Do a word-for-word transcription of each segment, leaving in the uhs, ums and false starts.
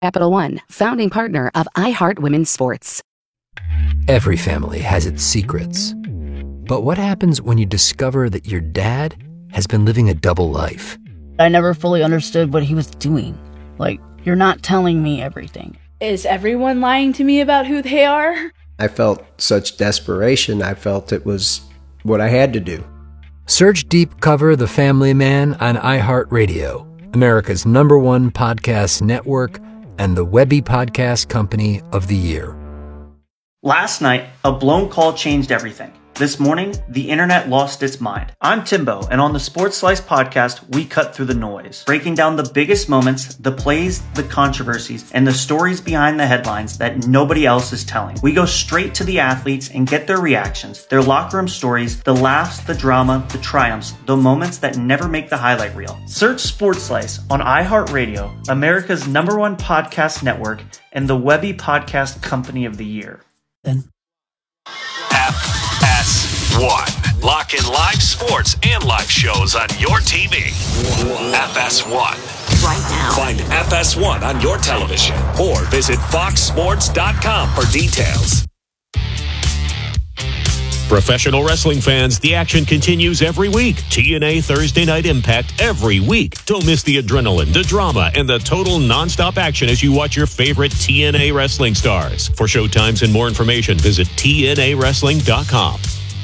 Capital One, founding partner of iHeart Women's Sports. Every family has its secrets. But what happens when you discover that your dad has been living a double life? I never fully understood what he was doing. Like, you're not telling me everything. Is everyone lying to me about who they are? I felt such desperation. I felt it was what I had to do. Search Deep Cover The Family Man on iHeartRadio, America's number one podcast network, and the Webby Podcast Company of the Year. Last night, a blown call changed everything. This morning, the internet lost its mind. I'm Timbo, and on the Sports Slice podcast, we cut through the noise, breaking down the biggest moments, the plays, the controversies, and the stories behind the headlines that nobody else is telling. We go straight to the athletes and get their reactions, their locker room stories, the laughs, the drama, the triumphs, the moments that never make the highlight reel. Search Sports Slice on iHeartRadio, America's number one podcast network, and the Webby Podcast Company of the Year. Then. F S one. Lock in live sports and live shows on your T V. F S one. Right now. Find F S one on your television or visit fox sports dot com for details. Professional wrestling fans, the action continues every week. T N A Thursday Night Impact every week. Don't miss the adrenaline, the drama, and the total nonstop action as you watch your favorite T N A wrestling stars. For showtimes and more information, visit T N A wrestling dot com.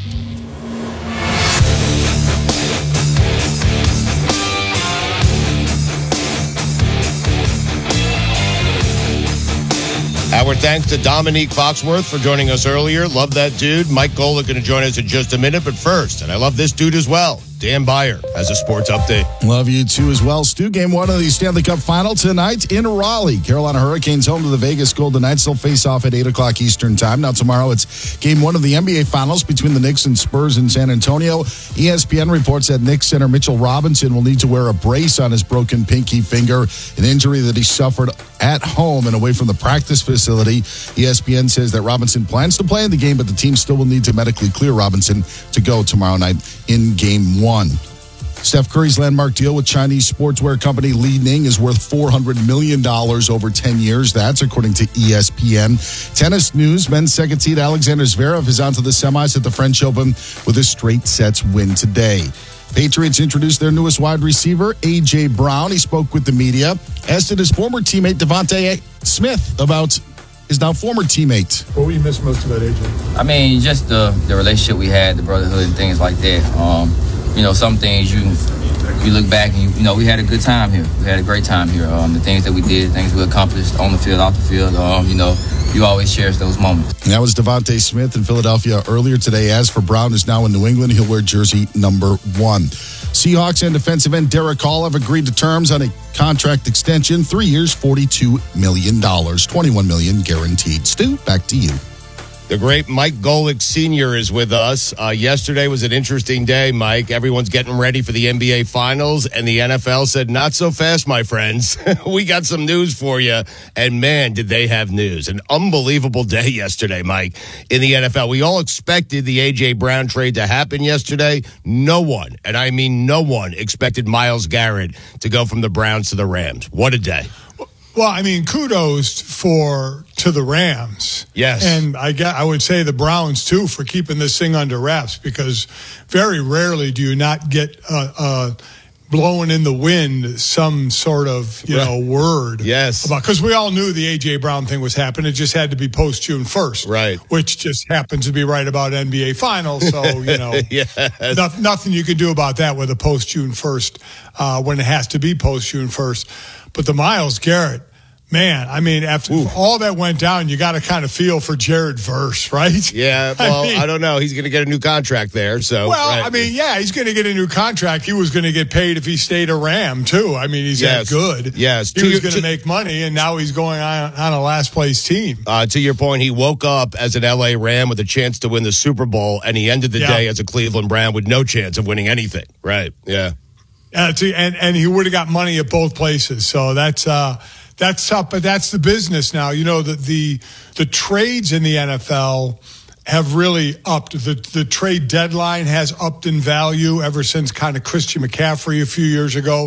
Our thanks to Dominique Foxworth for joining us earlier. Love that dude. Mike Golic going to join us in just a minute. But first, and I love this dude as well, Dan Beyer has a sports update. Love you too as well. Stu, game one of the Stanley Cup final tonight in Raleigh. Carolina Hurricanes home to the Vegas Golden Knights. They'll face off at eight o'clock Eastern time. Now tomorrow it's game one of the N B A finals between the Knicks and Spurs in San Antonio. E S P N reports that Knicks center Mitchell Robinson will need to wear a brace on his broken pinky finger, an injury that he suffered at home and away from the practice facility. E S P N says that Robinson plans to play in the game, but the team still will need to medically clear Robinson to go tomorrow night in game one. Steph Curry's landmark deal with Chinese sportswear company Li Ning is worth four hundred million dollars over ten years. That's according to E S P N. Tennis news, men's second seed Alexander Zverev is on to the semis at the French Open with a straight sets win today. Patriots introduced their newest wide receiver, A J. Brown. He spoke with the media, as did his former teammate Devontae Smith about his now former teammate. What will you miss most about A J? I mean, just the, the relationship we had, the brotherhood and things like that. Um, you know, some things you you look back and, you, you know, we had a good time here. We had a great time here. Um, the things that we did, things we accomplished on the field, off the field, um, you know, you always cherish those moments. And that was Devontae Smith in Philadelphia earlier today. As for Brown, who's now in New England, he'll wear jersey number one. Seahawks and defensive end Derek Hall have agreed to terms on a contract extension, three years, forty-two million dollars, twenty-one million dollars guaranteed. Stu, back to you. The great Mike Golic Senior is with us. Uh, yesterday was an interesting day, Mike. Everyone's getting ready for the N B A Finals, and the N F L said, not so fast, my friends. We got some news for you. And, man, did they have news. An unbelievable day yesterday, Mike, in the N F L. We all expected the A J. Brown trade to happen yesterday. No one, and I mean no one, expected Myles Garrett to go from the Browns to the Rams. What a day. Well, I mean, kudos for to the Rams. Yes. And I I would say the Browns, too, for keeping this thing under wraps, because very rarely do you not get uh, uh, blowing in the wind some sort of, you know, word. Yes. About, because we all knew the A J. Brown thing was happening. It just had to be post-June first. Right. Which just happens to be right about N B A Finals. So, you know, yes. no, nothing you can do about that with a post-June first uh, when it has to be post-June first. But the Myles Garrett, man, I mean, after Ooh. all that went down, you got to kind of feel for Jared Verse, right? Yeah, well, I, mean, I don't know. He's going to get a new contract there. So, Well, right. I mean, yeah, he's going to get a new contract. He was going to get paid if he stayed a Ram, too. I mean, he's yes. that good. Yes. He to was going to to, make money, and now he's going on, on a last-place team. Uh, to your point, he woke up as an L A Ram with a chance to win the Super Bowl, and he ended the yeah. day as a Cleveland Brown with no chance of winning anything. Right, yeah. Uh, to, and, and he would have got money at both places. So that's uh, that's tough, but that's the business now. You know, the, the the trades in the N F L have really upped. The the trade deadline has upped in value ever since kind of Christian McCaffrey a few years ago.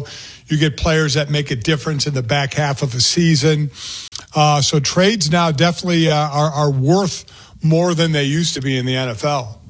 You get players that make a difference in the back half of a season. Uh, so trades now definitely uh, are, are worth more than they used to be in the N F L.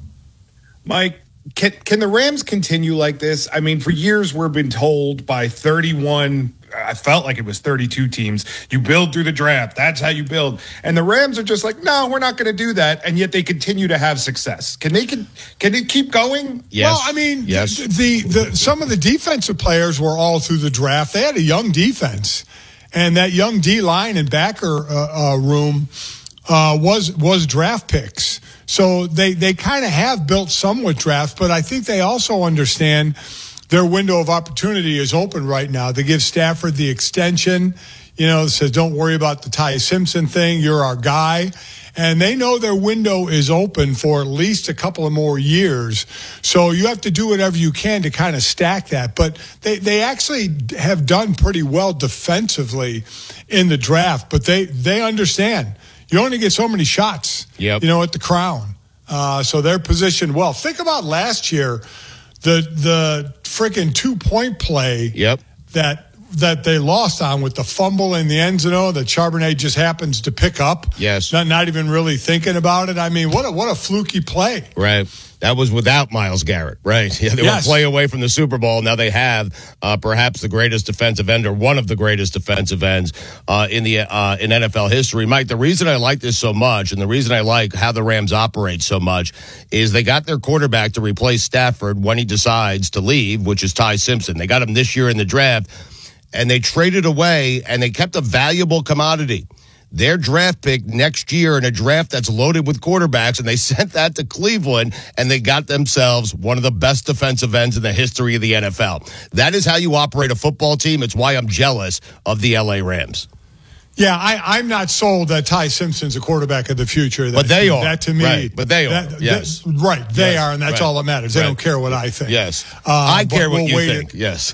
Mike, can, can the Rams continue like this? I mean, for years we've been told by thirty-one, I felt like it was thirty-two teams, you build through the draft. That's how you build. And the Rams are just like, no, we're not going to do that. And yet they continue to have success. Can they can, can they keep going? Yes. Well, I mean, yes. the, the some of the defensive players were all through the draft. They had a young defense. And that young D-line and backer uh, uh, room uh, was was draft picks. So they, they kind of have built some with draft, but I think they also understand their window of opportunity is open right now. They give Stafford the extension, you know, says, don't worry about the Ty Simpson thing. You're our guy. And they know their window is open for at least a couple of more years. So you have to do whatever you can to kind of stack that. But they, they actually have done pretty well defensively in the draft. But they, they understand you only get so many shots, yep. you know, at the crown. Uh, so they're positioned well. Think about last year, the the freaking two-point play yep. that that they lost on with the fumble in the end zone that Charbonnet just happens to pick up. Yes. Not, not even really thinking about it. I mean, what a, what a fluky play. Right. That was without Myles Garrett, right? Yeah, they yes. were play away from the Super Bowl. Now they have uh, perhaps the greatest defensive end or one of the greatest defensive ends uh, in the uh, in N F L history. Mike, the reason I like this so much and the reason I like how the Rams operate so much is they got their quarterback to replace Stafford when he decides to leave, which is Ty Simpson. They got him this year in the draft, and they traded away, and they kept a valuable commodity. Their draft pick next year in a draft that's loaded with quarterbacks, and they sent that to Cleveland, and they got themselves one of the best defensive ends in the history of the N F L. That is how you operate a football team. It's why I'm jealous of the L A Rams. Yeah, I, I'm not sold that Ty Simpson's a quarterback of the future. That, but they are. That to me. Right, but they are. That, yes. That, right, they yes. are, and that's right. all that matters. They right. don't care what I think. Yes. Uh, I care what we'll you think. And, yes.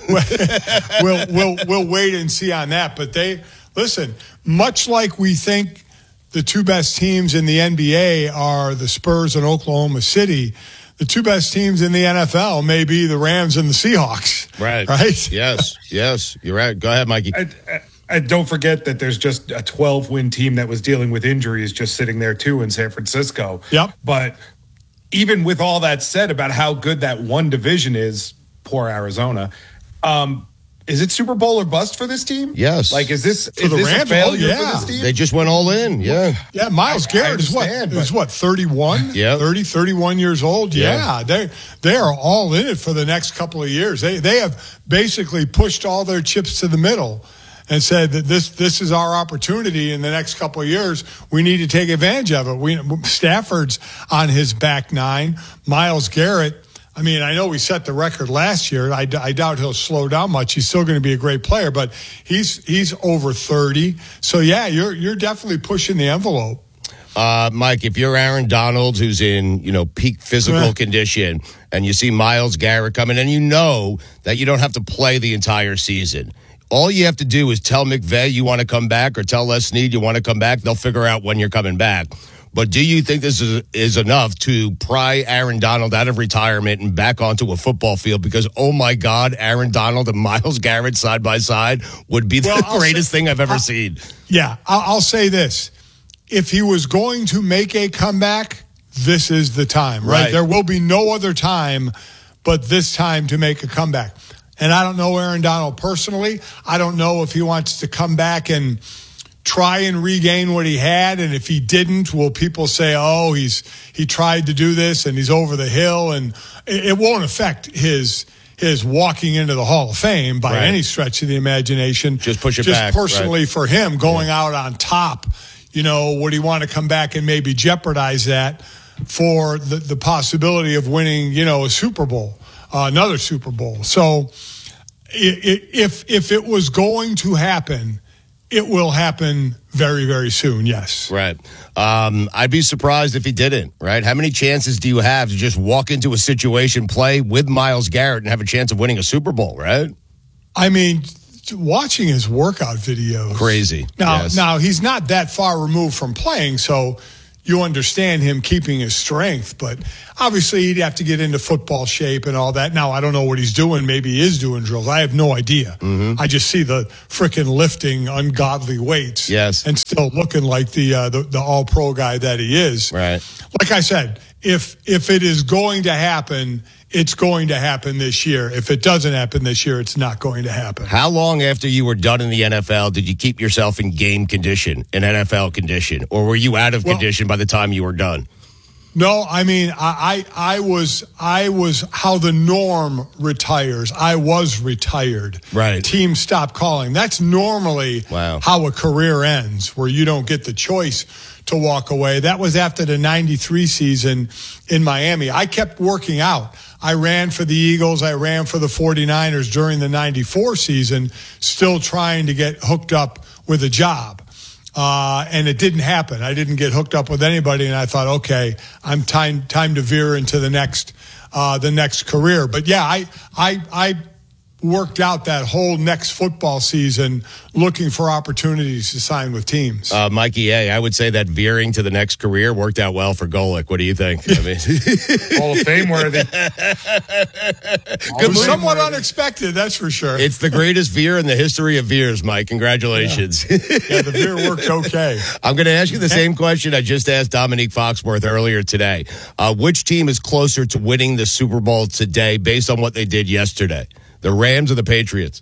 we'll, we'll, we'll wait and see on that. But they, listen, much like we think the two best teams in the N B A are the Spurs and Oklahoma City, the two best teams in the N F L may be the Rams and the Seahawks. Right. Right? Yes. Yes. You're right. Go ahead, Mikey. I, I, And don't forget that there's just a twelve-win team that was dealing with injuries just sitting there, too, in San Francisco. Yep. But even with all that said about how good that one division is, poor Arizona, um, is it Super Bowl or bust for this team? Yes. Like, is this, For is the this Rams, a failure oh, yeah. for this team? They just went all in. Yeah. Yeah, Myles Garrett is what? Is what, thirty-one? Yeah. thirty, thirty-one years old? Yeah. yeah. They they are all in it for the next couple of years. They they have basically pushed all their chips to the middle and said that this this is our opportunity in the next couple of years. We need to take advantage of it. We Stafford's on his back nine. Myles Garrett, I mean, I know we set the record last year. I, I doubt he'll slow down much. He's still going to be a great player, but he's he's over thirty. So yeah, you're you're definitely pushing the envelope. Uh, Mike, if you're Aaron Donald, who's in, you know, peak physical condition, and you see Myles Garrett coming, and you know that you don't have to play the entire season. All you have to do is tell McVay you want to come back or tell Les Snead you want to come back. They'll figure out when you're coming back. But do you think this is, is enough to pry Aaron Donald out of retirement and back onto a football field? Because, oh, my God, Aaron Donald and Myles Garrett side by side would be the well, greatest say, thing I've ever I'll, seen. Yeah, I'll, I'll say this. If he was going to make a comeback, this is the time, right? right? There will be no other time but this time to make a comeback. And I don't know Aaron Donald personally. I don't know if he wants to come back and try and regain what he had. And if he didn't, will people say, oh, he's he tried to do this and he's over the hill? And it, it won't affect his his walking into the Hall of Fame by right. any stretch of the imagination. Just push it Just back. Just personally right. for him, going yeah. out on top, you know, would he want to come back and maybe jeopardize that for the, the possibility of winning, you know, a Super Bowl? Uh, another Super Bowl. So if if it was going to happen, it will happen very, very soon, yes. Right. Um, I'd be surprised if he didn't, right? How many chances do you have to just walk into a situation, play with Myles Garrett, and have a chance of winning a Super Bowl, right? I mean, watching his workout videos. Crazy. Now, yes. now he's not that far removed from playing, so you understand him keeping his strength. But obviously, he'd have to get into football shape and all that. Now, I don't know what he's doing. Maybe he is doing drills. I have no idea. Mm-hmm. I just see the frickin' lifting ungodly weights. Yes. And still looking like the, uh, the, the all-pro guy that he is. Right. Like I said, if if it is going to happen, it's going to happen this year. If it doesn't happen this year, it's not going to happen. How long after you were done in the N F L did you keep yourself in game condition, in N F L condition? Or were you out of Well, condition by the time you were done? No, I mean, I, I I was I was how the norm retires. I was retired. Right. Teams stop calling. That's normally Wow. how a career ends, where you don't get the choice to walk away. That was after the ninety-three season in Miami. I kept working out. I ran for the Eagles. I ran for the forty-niners during the ninety-four season, still trying to get hooked up with a job. Uh, and it didn't happen. I didn't get hooked up with anybody, and I thought, okay, I'm time time to veer into the next uh, the next career. But yeah, I I I worked out that whole next football season looking for opportunities to sign with teams. Uh, Mikey A., I would say that veering to the next career worked out well for Golic. What do you think? I mean, Hall of Fame worthy. It was somewhat unexpected, that's for sure. It's the greatest veer in the history of veers, Mike. Congratulations. Yeah, yeah the veer worked okay. I'm going to ask you the same question I just asked Dominique Foxworth earlier today. Uh, which team is closer to winning the Super Bowl today based on what they did yesterday? The Rams or the Patriots?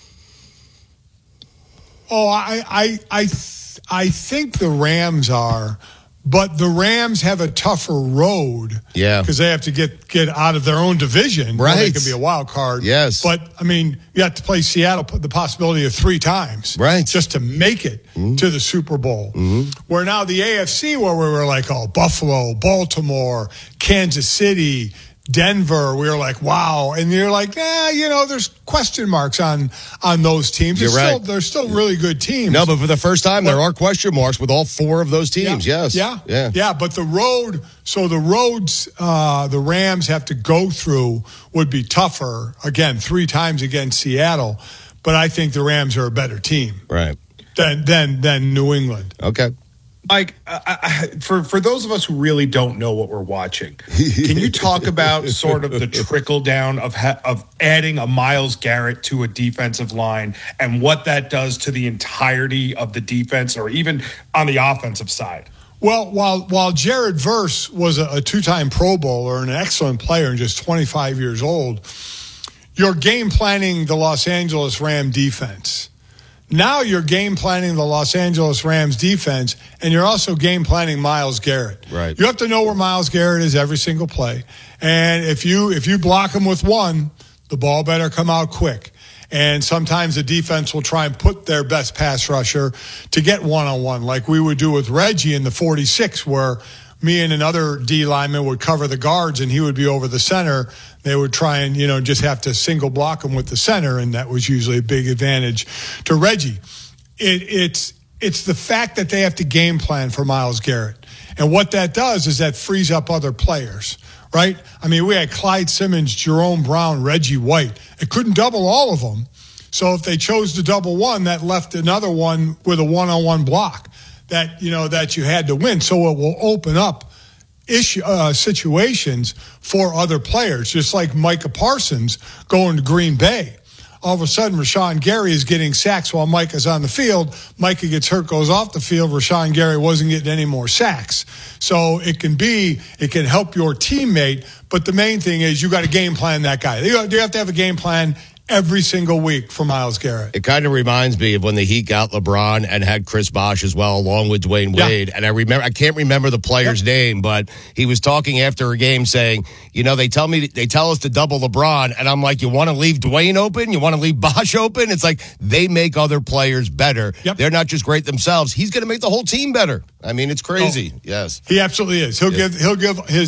Oh, I, I, I, th- I think the Rams are, but the Rams have a tougher road. Yeah, because they have to get get out of their own division. Right, they can be a wild card. Yes, but I mean, you have to play Seattle the possibility of three times, right, just to make it mm-hmm. to the Super Bowl. Mm-hmm. Where now the A F C, where we were like, oh, Buffalo, Baltimore, Kansas City, Denver, we were like, wow. And you're like, yeah, you know, there's question marks on on those teams. You're it's right. Still, they're still really good teams. No, but for the first time, but, there are question marks with all four of those teams. Yeah, yes. Yeah. Yeah. Yeah. But the road, so the roads uh, the Rams have to go through would be tougher, again, three times against Seattle. But I think the Rams are a better team. Right. Than, than, than New England. Okay. Mike, I, I, for for those of us who really don't know what we're watching, can you talk about sort of the trickle down of ha- of adding a Myles Garrett to a defensive line and what that does to the entirety of the defense, or even on the offensive side? Well, while while Jared Verse was a, a two-time Pro Bowler and an excellent player and just twenty-five years old, you're game planning the Los Angeles Ram defense. Now you're game planning the Los Angeles Rams defense, and you're also game planning Myles Garrett. Right. You have to know where Myles Garrett is every single play. And if you if you block him with one, the ball better come out quick. And sometimes the defense will try and put their best pass rusher to get one-on-one, like we would do with Reggie in the forty-six, where me and another D lineman would cover the guards and he would be over the center. They would try and, you know, just have to single block him with the center, and that was usually a big advantage to Reggie. It, it's it's the fact that they have to game plan for Myles Garrett. And what that does is that frees up other players, right? I mean, we had Clyde Simmons, Jerome Brown, Reggie White. It couldn't double all of them. So if they chose to double one, that left another one with a one-on-one block that, you know, that you had to win. So it will open up issue uh, situations for other players, just like Micah Parsons going to Green Bay. All of a sudden, Rashawn Gary is getting sacks while Micah's on the field. Micah gets hurt, goes off the field. Rashawn Gary wasn't getting any more sacks. So it can be, it can help your teammate, but the main thing is you got to game plan that guy. You have to have a game plan every single week for Myles Garrett. It kind of reminds me of when the Heat got LeBron and had Chris Bosh as well, along with Dwayne Wade. Yeah. And I remember, I can't remember the player's yep. name, but he was talking after a game saying, you know, they tell me, they tell us to double LeBron. And I'm like, you want to leave Dwayne open? You want to leave Bosh open? It's like they make other players better. Yep. They're not just great themselves. He's going to make the whole team better. I mean, it's crazy. Oh, yes. He absolutely is. He'll yeah. give, he'll give his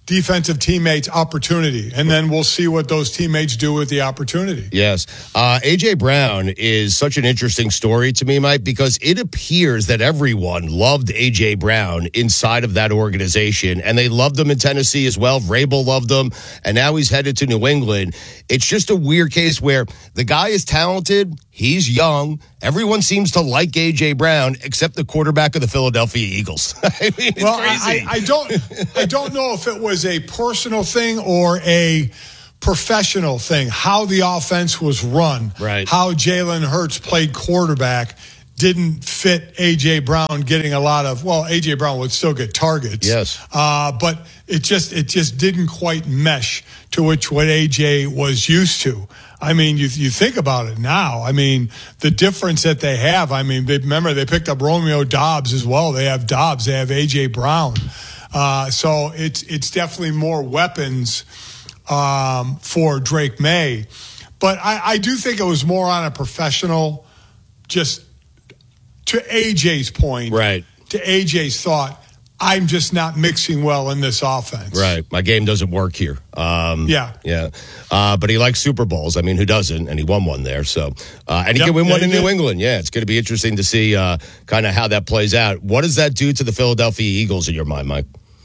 defensive teammates opportunity, and then we'll see what those teammates do with the opportunity. Yes. Uh, A J. Brown is such an interesting story to me, Mike, because it appears that everyone loved A J. Brown inside of that organization, and they loved him in Tennessee as well. Vrabel loved him, and now he's headed to New England. It's just a weird case where the guy is talented, he's young, everyone seems to like A J. Brown, except the quarterback of the Philadelphia Eagles. I mean, it's well, crazy. I, I don't, I don't know if it was a personal thing or a professional thing. How the offense was run, right? How Jalen Hurts played quarterback didn't fit A J. Brown getting a lot of. Well, A J. Brown would still get targets, yes, uh, but it just it just didn't quite mesh to which what A J was used to. I mean, you you think about it now. I mean, the difference that they have. I mean, they, remember they picked up Romeo Doubs as well. They have Doubs. They have A J. Brown. Uh, so it's it's definitely more weapons um, for Drake May. But I, I do think it was more on a professional, just to A J's point. Right. To A J's thought, I'm just not mixing well in this offense. Right. My game doesn't work here. Um, yeah. Yeah. Uh, but he likes Super Bowls. I mean, who doesn't? And he won one there. So, uh, and he Yep, can win yeah, one in he New did. England. Yeah. It's going to be interesting to see uh, kind of how that plays out. What does that do to the Philadelphia Eagles in your mind, Mike?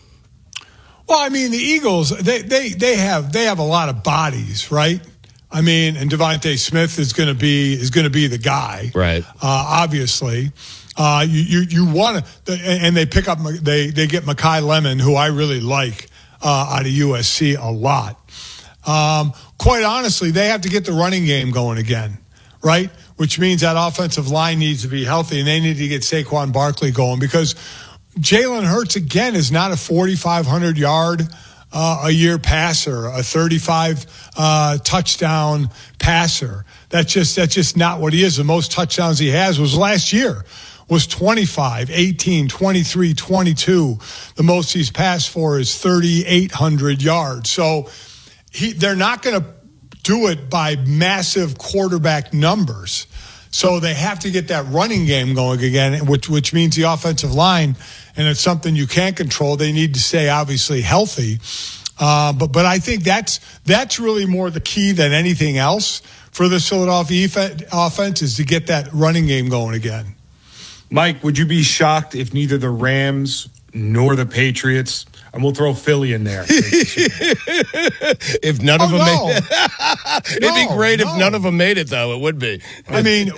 Well, I mean, the Eagles, they they they have they have a lot of bodies, right? I mean, and Devontae Smith is going to be is going to be the guy, right? Uh, obviously, uh, you you you want to, and they pick up they they get Mekhi Lemon, who I really like uh, out of U S C a lot. Um, quite honestly, they have to get the running game going again, right? Which means that offensive line needs to be healthy, and they need to get Saquon Barkley going because Jalen Hurts, again, is not a forty-five hundred yard uh, a year passer, a thirty-five uh, touchdown passer. That's just that's just not what he is. The most touchdowns he has was last year, was twenty-five, eighteen, twenty-three, twenty-two. The most he's passed for is thirty-eight hundred yards. So he, they're not going to do it by massive quarterback numbers. So they have to get that running game going again, which which means the offensive line, and it's something you can't control. They need to stay obviously healthy. Uh, but but I think that's that's really more the key than anything else for the Philadelphia offense is to get that running game going again. Mike, would you be shocked if neither the Rams nor the Patriots, and we'll throw Philly in there, if none of oh, them no. made it? It'd be No, great no. if none of them made it, though. It would be. I mean,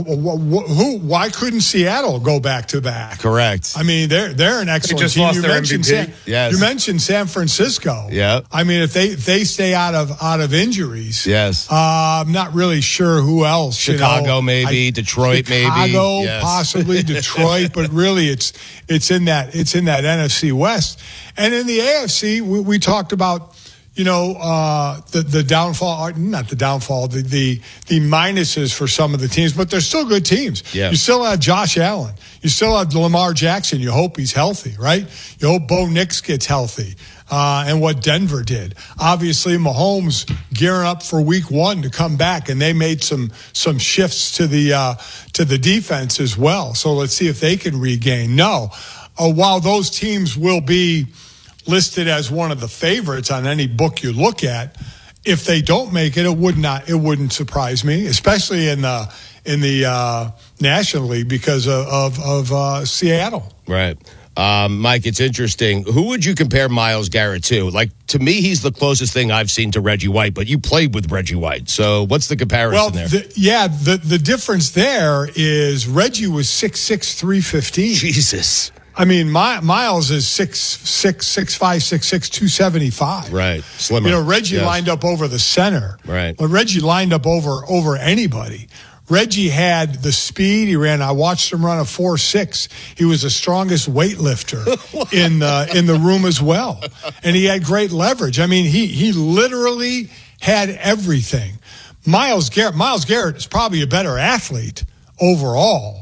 who? Why couldn't Seattle go back to back? Correct. I mean, they're they're an excellent just team. lost You their mentioned M V P. San, Yes. you mentioned San Francisco. Yeah. I mean, if they if they stay out of out of injuries, Yes. uh, I'm not really sure who else. you Chicago, know. maybe. I- Detroit, maybe. Chicago, Yes. possibly Detroit, but really, it's it's in that it's in that N F C West, and in the A F C, we, we talked about. You know, uh, the, the downfall, not the downfall, the, the, the minuses for some of the teams, but they're still good teams. Yeah. You still have Josh Allen. You still have Lamar Jackson. You hope he's healthy, right? You hope Bo Nix gets healthy. Uh, and what Denver did. Obviously, Mahomes gearing up for week one to come back, and they made some, some shifts to the, uh, to the defense as well. So let's see if they can regain. No, uh, while those teams will be listed as one of the favorites on any book you look at, if they don't make it, it would not. It wouldn't surprise me, especially in the in the uh, National League because of of, of uh, Seattle. Right. Um, Mike, it's interesting. Who would you compare Myles Garrett to? Like, to me, he's the closest thing I've seen to Reggie White, but you played with Reggie White. So what's the comparison Well, there? the, yeah, the, the difference there is Reggie was six six, three fifteen. Jesus. I mean, My, Miles is six six, six five, six six, two seventy-five. Right. Slimmer. You know, Reggie Yes. lined up over the center. Right. But Reggie lined up over over anybody. Reggie had the speed. He ran. I watched him run a four six. He was the strongest weightlifter in the in the room as well, and he had great leverage. I mean, he he literally had everything. Myles Garrett. Myles Garrett is probably a better athlete overall.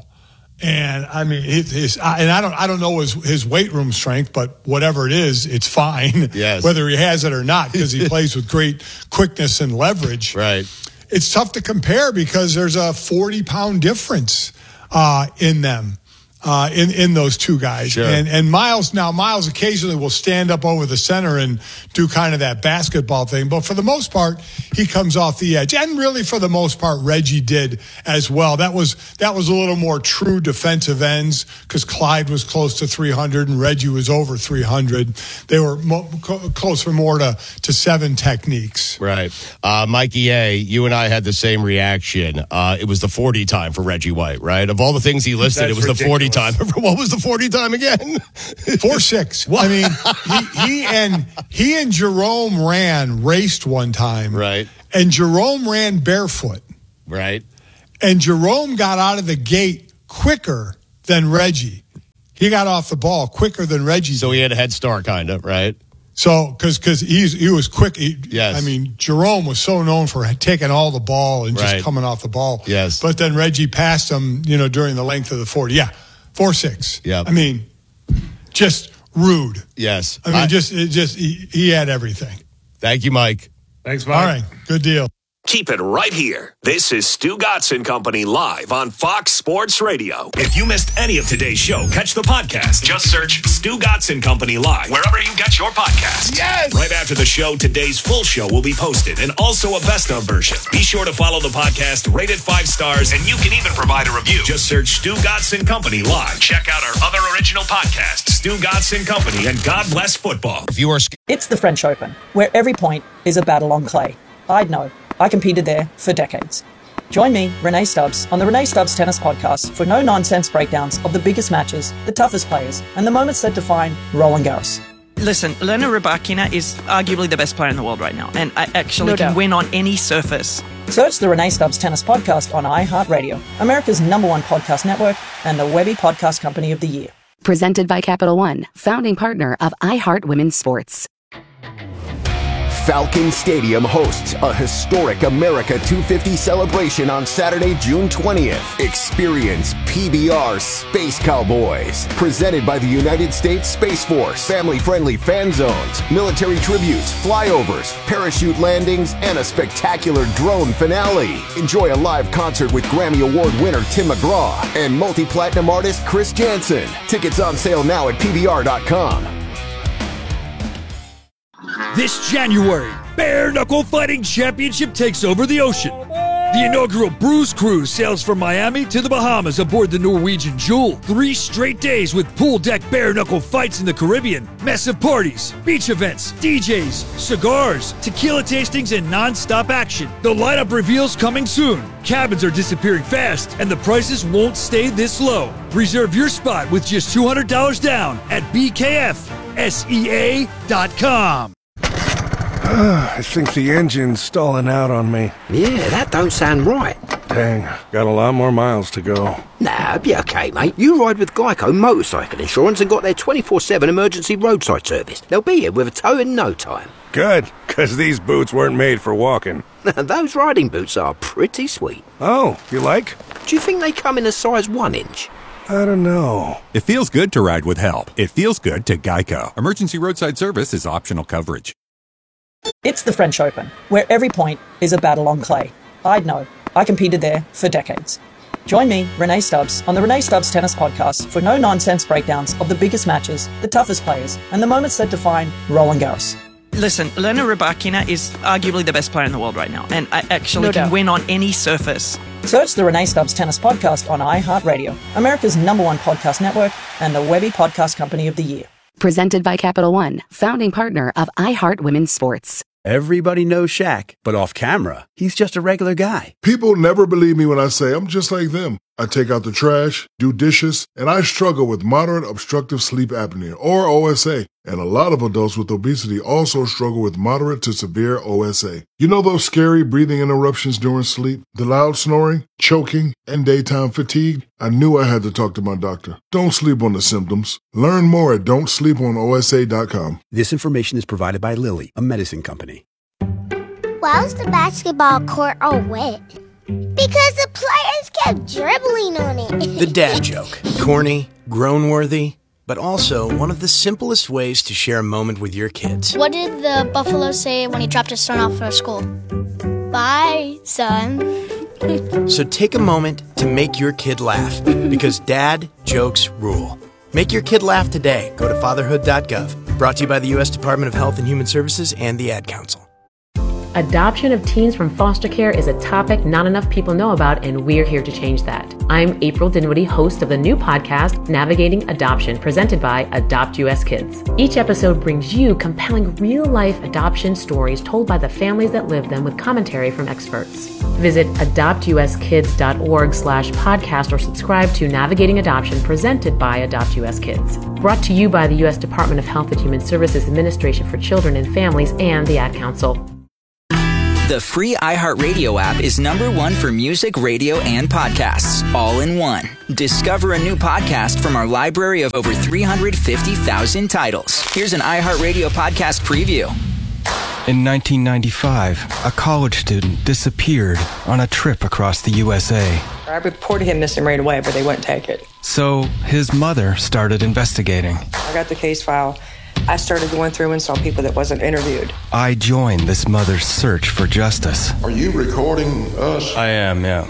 And I mean, his, his, and I don't, I don't know his his weight room strength, but whatever it is, it's fine. Yes. Whether he has it or not, because he plays with great quickness and leverage. Right. It's tough to compare because there's a forty pound difference uh, in them. uh, in in those two guys. Sure. And and Miles now Miles occasionally will stand up over the center and do kind of that basketball thing, but for the most part he comes off the edge. And really for the most part Reggie did as well. That was that was a little more true defensive ends because Clyde was close to three hundred and Reggie was over three hundred. They were mo- co- closer more to to seven techniques. Right. Uh, Mikey A., you and I had the same reaction. Uh, it was the forty time for Reggie White, right? Of all the things he listed, That's it was ridiculous. the forty time. What was the forty time again? Four six. I mean, he, he and he and Jerome ran raced one time, Right. And Jerome ran barefoot, Right. and Jerome got out of the gate quicker than Reggie. He got off the ball quicker than Reggie. So did. he had a head start, kind of, right? So, because because he's he was quick. He, Yes. I mean, Jerome was so known for taking all the ball and just Right. coming off the ball. Yes. But then Reggie passed him, you know, during the length of the forty. Yeah, four six. Yep. I mean, just rude. Yes. I mean, I- just it just he, he had everything. Thank you, Mike. Thanks, Mike. All right, good deal. Keep it right here. This is Stu Gatz and Company live on Fox Sports Radio. If you missed any of today's show, catch the podcast. Just search Stu Gatz and Company live wherever you get your podcasts. Yes! Right after the show, today's full show will be posted and also a best of version. Be sure to follow the podcast, rate it five stars, and you can even provide a review. Just search Stu Gatz and Company live. Check out our other original podcasts, Stu Gatz and Company and God Bless Football. If you are It's the French Open, where every point is a battle on clay. I'd know. I competed there for decades. Join me, Renee Stubbs, on the Renee Stubbs Tennis Podcast for no-nonsense breakdowns of the biggest matches, the toughest players, and the moments that define Roland Garros. Listen, Elena Rybakina is arguably the best player in the world right now, and I actually No can doubt. win on any surface. Search the Renee Stubbs Tennis Podcast on iHeartRadio, America's number one podcast network, and the Webby Podcast Company of the Year. Presented by Capital One, founding partner of iHeart Women's Sports. Falcon Stadium hosts a historic America two fifty celebration on Saturday, June twentieth. Experience P B R Space Cowboys, presented by the United States Space Force. Family-friendly fan zones, military tributes, flyovers, parachute landings, and a spectacular drone finale. Enjoy a live concert with Grammy Award winner Tim McGraw and multi-platinum artist Chris Jansen. Tickets on sale now at P B R dot com. This January, Bare Knuckle Fighting Championship takes over the ocean. The inaugural Bruise Cruise sails from Miami to the Bahamas aboard the Norwegian Jewel. Three straight days with pool deck bare knuckle fights in the Caribbean, massive parties, beach events, D Js, cigars, tequila tastings, and non-stop action. The lineup reveals coming soon. Cabins are disappearing fast, and the prices won't stay this low. Reserve your spot with just two hundred dollars down at B K F S E A dot com. I think the engine's stalling out on me. Yeah, that don't sound right. Dang, got a lot more miles to go. Nah, be okay, mate. You ride with Geico Motorcycle Insurance and got their twenty-four seven emergency roadside service. They'll be here with a tow in no time. Good, because these boots weren't made for walking. Those riding boots are pretty sweet. Oh, you like? Do you think they come in a size one inch? I don't know. It feels good to ride with help. It feels good to Geico. Emergency roadside service is optional coverage. It's the French Open, where every point is a battle on clay. I'd know. I competed there for decades. Join me, Renee Stubbs, on the Renee Stubbs Tennis Podcast for no-nonsense breakdowns of the biggest matches, the toughest players, and the moments that define Roland Garros. Listen, Elena Rybakina is arguably the best player in the world right now, and I actually No can doubt. win on any surface. Search the Renee Stubbs Tennis Podcast on iHeartRadio, America's number one podcast network, and the Webby Podcast Company of the Year. Presented by Capital One, founding partner of iHeart Women's Sports. Everybody knows Shaq, but off camera, he's just a regular guy. People never believe me when I say I'm just like them. I take out the trash, do dishes, and I struggle with moderate obstructive sleep apnea, or O S A. And a lot of adults with obesity also struggle with moderate to severe O S A. You know those scary breathing interruptions during sleep, the loud snoring, choking, and daytime fatigue? I knew I had to talk to my doctor. Don't sleep on the symptoms. Learn more at don't sleep on O S A dot com. This information is provided by Lilly, a medicine company. Why was the basketball court all wet? Because the players kept dribbling on it. The dad joke. Corny, groan-worthy, but also one of the simplest ways to share a moment with your kids. What did the buffalo say when he dropped his son off for school? Bye, son. So take a moment to make your kid laugh, because dad jokes rule. Make your kid laugh today. Go to fatherhood dot gov. Brought to you by the U S Department of Health and Human Services and the Ad Council. Adoption of teens from foster care is a topic not enough people know about, and we're here to change that. I'm April Dinwiddie, host of the new podcast, Navigating Adoption, presented by Adopt U S Kids. Each episode brings you compelling real-life adoption stories told by the families that live them with commentary from experts. Visit adopt u s kids dot org slash podcast or subscribe to Navigating Adoption, presented by Adopt U S Kids. Brought to you by the U S Department of Health and Human Services Administration for Children and Families and the Ad Council. The free iHeartRadio app is number one for music, radio, and podcasts, all in one. Discover a new podcast from our library of over three hundred fifty thousand titles. Here's an iHeartRadio podcast preview. In nineteen ninety-five, a college student disappeared on a trip across the U S A. I reported him missing right away, but they wouldn't take it. So his mother started investigating. I got the case file. I started going through and saw people that wasn't interviewed. I joined this mother's search for justice. Are you recording us? I am, yeah.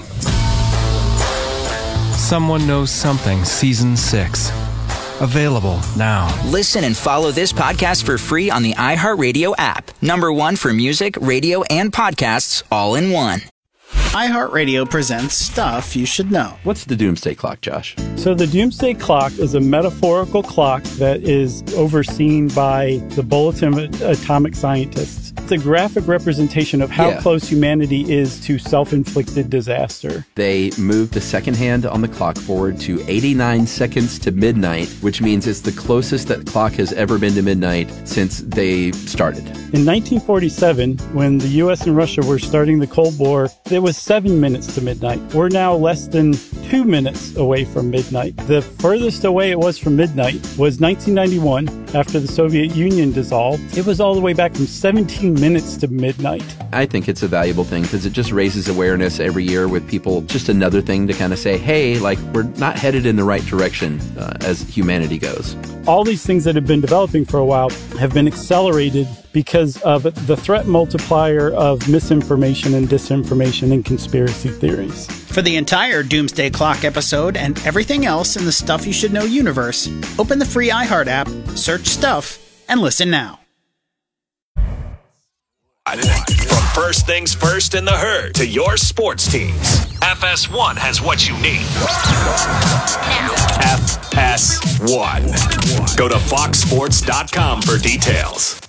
Someone Knows Something, Season six. Available now. Listen and follow this podcast for free on the iHeartRadio app. Number one for music, radio, and podcasts, all in one. iHeartRadio presents Stuff You Should Know. What's the Doomsday Clock, Josh? So the Doomsday Clock is a metaphorical clock that is overseen by the Bulletin of Atomic Scientists. It's a graphic representation of how yeah. close humanity is to self-inflicted disaster. They moved the second hand on the clock forward to eighty-nine seconds to midnight, which means it's the closest that clock has ever been to midnight since they started. In nineteen forty-seven, when the U S and Russia were starting the Cold War, it was seven minutes to midnight. We're now less than two minutes away from midnight. The furthest away it was from midnight was nineteen ninety-one, after the Soviet Union dissolved. It was all the way back from seventeen minutes to midnight. I think it's a valuable thing because it just raises awareness every year with people. Just another thing to kind of say, hey, like, we're not headed in the right direction uh, as humanity goes. All these things that have been developing for a while have been accelerated because of the threat multiplier of misinformation and disinformation and conspiracy theories. For the entire Doomsday Clock episode and everything else in the Stuff You Should Know universe, open the free iHeart app, search Stuff, and listen now. From first things first in the herd to your sports teams, F S one has what you need. F S one. Go to fox sports dot com for details.